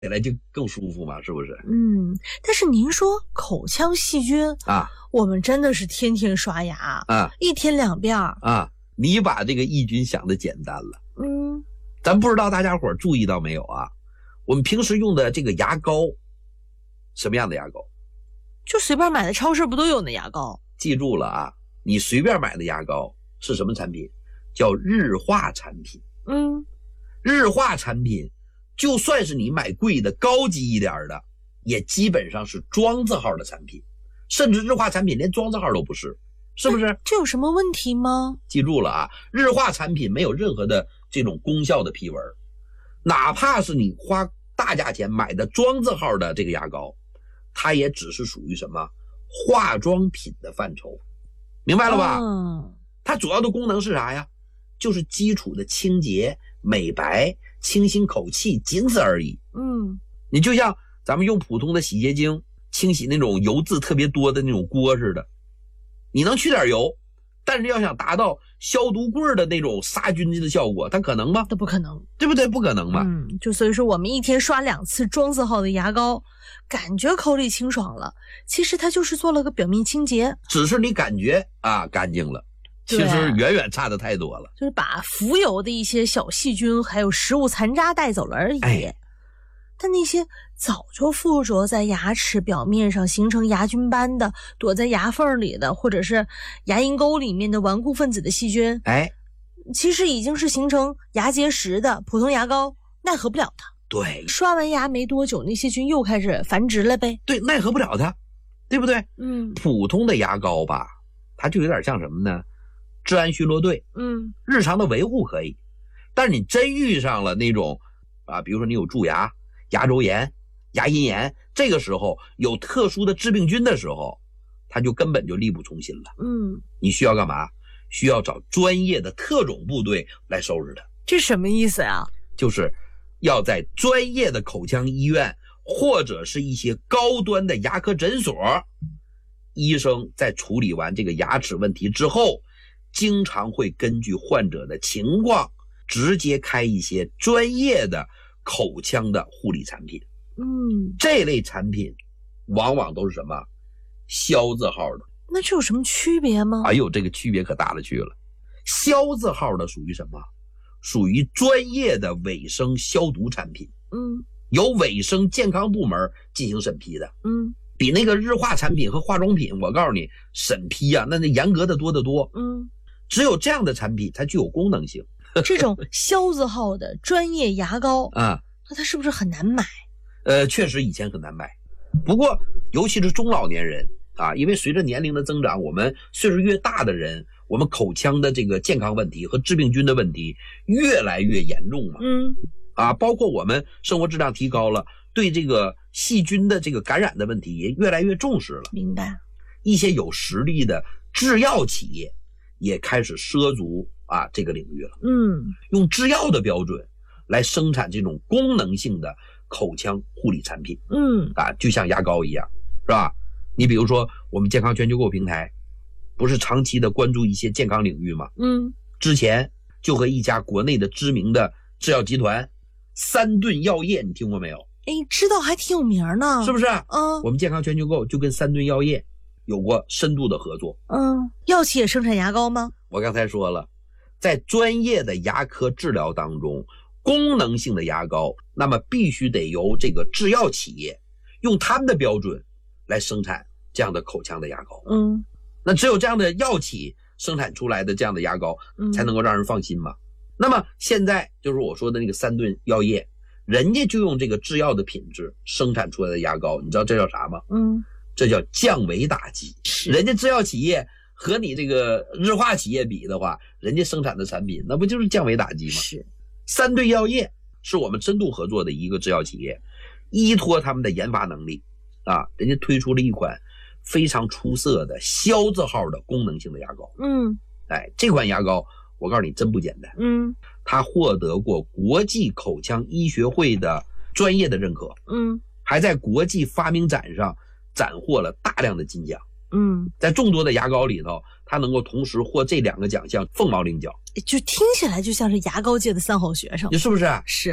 起来就更舒服嘛，是不是？ 但是您说口腔细菌啊， 我们真的是天天刷牙啊 ，1天2遍啊，你把这个抑菌想的简单了。咱不知道大家伙注意到没有啊？我们平时用的这个牙膏，什么样的牙膏？ 就随便买的超市不都有那牙膏？ 记住了啊，你随便买的牙膏是什么产品？叫日化产品。日化产品就算是你买贵的高级一点的，也基本上是庄字号的产品，甚至日化产品连庄字号都不是，是不是？ 这有什么问题吗？ 记住了啊，日化产品没有任何的这种功效的批文，哪怕是你花大价钱买的庄字号的这个牙膏，它也只是属于什么化妆品的范畴，明白了吧？它主要的功能是啥呀？就是基础的清洁、美白、清新口气，仅此而已。你就像咱们用普通的洗洁精清洗那种油渍特别多的那种锅似的，你能去点油，但是要想达到消毒柜的那种杀菌的效果，它可能吗？ 这不可能， 对不对？不可能嘛。 就所以说我们1天刷2次庄字号的牙膏，感觉口里清爽了，其实它就是做了个表面清洁， 只是你感觉啊干净了，其实远远差的太多了， 就是把浮游的一些小细菌还有食物残渣带走了而已。但那些早就附着在牙齿表面上形成牙菌斑的，躲在牙缝里的，或者是牙龈沟里面的顽固分子的细菌，其实已经是形成牙结石的，普通牙膏奈何不了它。 对， 刷完牙没多久，那些菌又开始繁殖了呗。 对，奈何不了它，对不对？普通的牙膏吧，它就有点像什么呢？治安巡逻队。日常的维护可以，但是你真遇上了那种啊，比如说你有蛀牙、牙周炎、牙龈炎，这个时候有特殊的致病菌的时候，它就根本就力不从心了。你需要干嘛？需要找专业的特种部队来收拾它。 这什么意思啊？ 就是要在专业的口腔医院或者是一些高端的牙科诊所，医生在处理完这个牙齿问题之后，经常会根据患者的情况直接开一些专业的口腔的护理产品。这类产品往往都是什么肖字号的。 那这有什么区别吗？ 哎呦，这个区别可大了去了。肖字号的属于什么？属于专业的卫生消毒产品。由卫生健康部门进行审批的。比那个日化产品和化妆品，我告诉你，审批啊，那严格的多得多。只有这样的产品才具有功能性。 这种肖字号的专业牙膏那它是不是很难买？ 确实以前很难买，不过尤其是中老年人啊，因为随着年龄的增长，我们岁数越大的人，我们口腔的这个健康问题和致病菌的问题越来越严重嘛。包括我们生活质量提高了，对这个细菌的这个感染的问题也越来越重视了。 明白。 一些有实力的制药企业也开始涉足这个领域了。用制药的标准来生产这种功能性的口腔护理产品。就像牙膏一样，是吧？你比如说我们健康全球购平台不是长期的关注一些健康领域吗？之前就和一家国内的知名的制药集团三顿药业，你听过没有？ 知道，还挺有名呢， 是不是？我们健康全球购就跟三顿药业有过深度的合作。 药企也生产牙膏吗？ 我刚才说了，在专业的牙科治疗当中，功能性的牙膏那么必须得由这个制药企业用他们的标准来生产这样的口腔的牙膏。那只有这样的药企生产出来的这样的牙膏才能够让人放心嘛。那么现在就是我说的那个三顿药业，人家就用这个制药的品质生产出来的牙膏，你知道这叫啥吗？这叫降维打击。人家制药企业和你这个日化企业比的话，人家生产的产品那不就是降维打击吗？三顿药业是我们深度合作的一个制药企业，依托他们的研发能力人家推出了一款非常出色的肖字号的功能性的牙膏。这款牙膏我告诉你真不简单。它获得过国际口腔医学会的专业的认可。还在国际发明展上斩获了大量的金奖。在众多的牙膏里头，它能够同时获这2个奖项，凤毛麟角。 就听起来就像是牙膏界的3好学生， 是不是？ 是。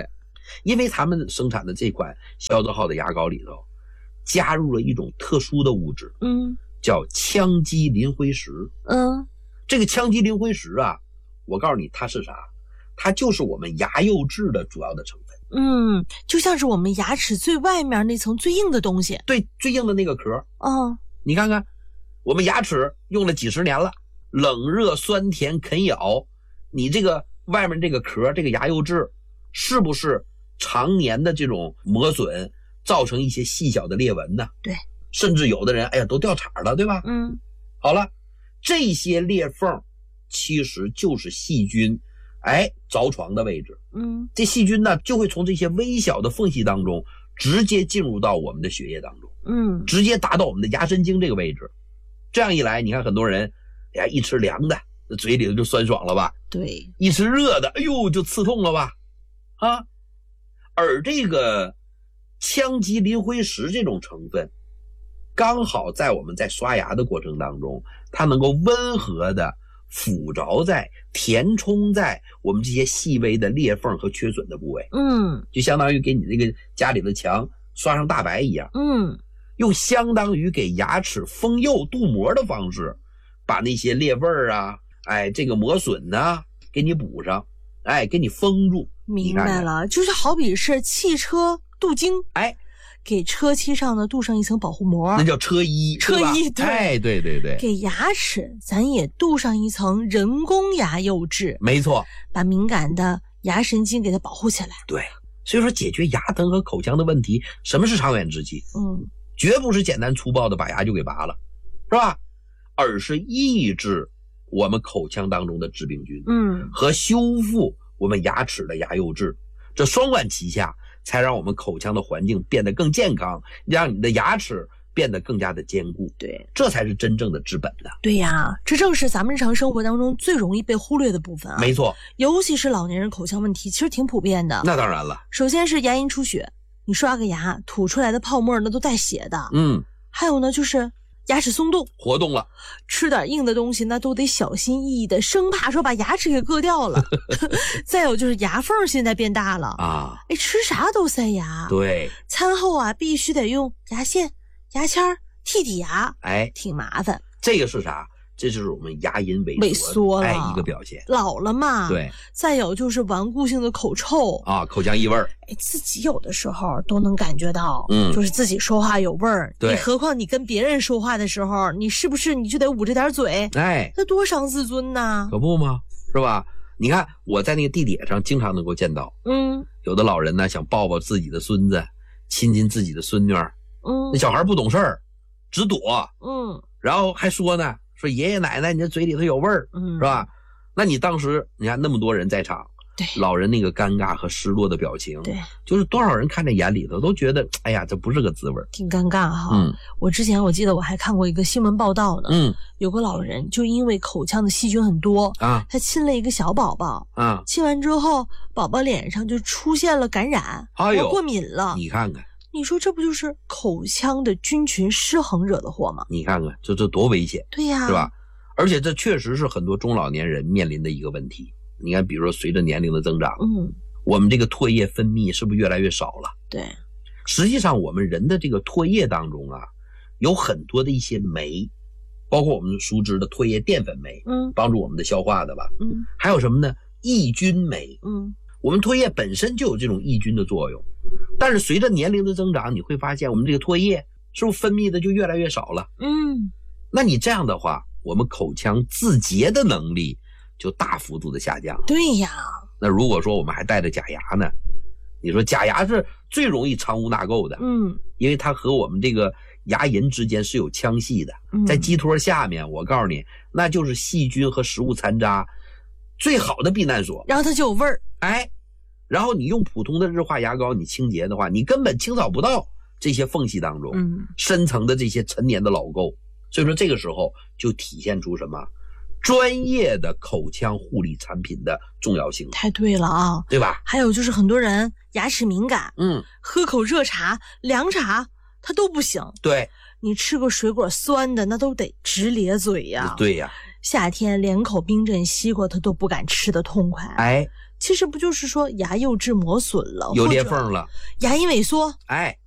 因为他们生产的这款消德号的牙膏里头加入了一种特殊的物质，叫羟基磷灰石。这个羟基磷灰石啊，我告诉你它是啥，它就是我们牙釉质的主要的成分。 就像是我们牙齿最外面那层最硬的东西。 对，最硬的那个壳。你看看我们牙齿用了几十年了，冷热酸甜啃咬，你这个外面这个壳，这个牙釉质是不是常年的这种磨损造成一些细小的裂纹呢？ 对， 甚至有的人都掉茬了，对吧？好了，这些裂缝其实就是细菌着床的位置。这细菌呢就会从这些微小的缝隙当中直接进入到我们的血液当中，直接达到我们的牙神经这个位置。这样一来，你看很多人一吃凉的嘴里就酸爽了吧？对，一吃热的就刺痛了吧？而这个羟基磷灰石这种成分刚好在我们在刷牙的过程当中，它能够温和的附着在填充在我们这些细微的裂缝和缺损的部位，就相当于给你这个家里的墙刷上大白一样，用相当于给牙齿封釉镀膜的方式，把那些裂纹这个磨损呢给你补上，给你封住。 明白了，就是好比是汽车镀金，给车漆上的镀上一层保护膜， 那叫车衣。对，对。 给牙齿咱也镀上一层人工牙釉质， 没错， 把敏感的牙神经给它保护起来。 对，所以说解决牙疼和口腔的问题，什么是长远之计？绝不是简单粗暴的把牙就给拔了，是吧？而是抑制我们口腔当中的致病菌，和修复我们牙齿的牙釉质，这双管齐下，才让我们口腔的环境变得更健康，让你的牙齿变得更加的坚固。对，这才是真正的治本的。 对呀，这正是咱们日常生活当中最容易被忽略的部分啊。 没错， 尤其是老年人口腔问题，其实挺普遍的。 那当然了， 首先是牙龈出血，你刷个牙吐出来的泡沫那都带血的。还有呢，就是牙齿松动活动了， 吃点硬的东西那都得小心翼翼的，生怕说把牙齿给硌掉了。再有就是牙缝现在变大了吃啥都塞牙。 对， 餐后必须得用牙线、牙签剔剔牙，挺麻烦。 这个是啥？这就是我们牙龈萎缩了一个表现。 老了嘛。对。再有就是顽固性的口臭口腔异味自己有的时候都能感觉到，就是自己说话有味儿。对。何况你跟别人说话的时候，你是不是你就得捂着点嘴？那多伤自尊呐！ 可不吗？是吧？你看我在那个地铁上经常能够见到，有的老人呢想抱抱自己的孙子，亲亲自己的孙女那小孩不懂事儿，只躲，然后还说呢。说爷爷奶奶你这嘴里头有味儿，是吧？那你当时你看那么多人在场，老人那个尴尬和失落的表情，就是多少人看在眼里头都觉得这不是个滋味， 挺尴尬哈。我之前我记得我还看过一个新闻报道呢，有个老人就因为口腔的细菌很多他亲了一个小宝宝亲完之后宝宝脸上就出现了感染，过敏了。 你看看， 你说这不就是口腔的菌群失衡惹的祸吗？ 你看看这多危险。 对呀， 是吧？而且这确实是很多中老年人面临的一个问题。你看比如说随着年龄的增长，我们这个唾液分泌是不是越来越少了？ 对， 实际上我们人的这个唾液当中有很多的一些酶，包括我们熟知的唾液淀粉酶，帮助我们的消化的吧，还有什么呢？抑菌酶，我们唾液本身就有这种抑菌的作用，但是随着年龄的增长，你会发现我们这个唾液是不是分泌的就越来越少了？那你这样的话，我们口腔自洁的能力就大幅度的下降。 对呀。 那如果说我们还带着假牙呢，你说假牙是最容易藏污纳垢的，因为它和我们这个牙龈之间是有腔隙的，在基托下面，我告诉你，那就是细菌和食物残渣最好的避难所， 然后它就有味儿。 然后你用普通的日化牙膏你清洁的话，你根本清扫不到这些缝隙当中深层的这些陈年的老垢。所以说这个时候就体现出什么？专业的口腔护理产品的重要性。 太对了对吧？ 还有就是很多人牙齿敏感，喝口热茶、凉茶它都不行。 对， 你吃个水果酸的那都得直咧嘴呀。 对呀。 夏天连口冰镇西瓜它都不敢吃得痛快。 哎， 其实不就是说牙釉质磨损了， 有裂缝了， 牙龈萎缩？ 哎。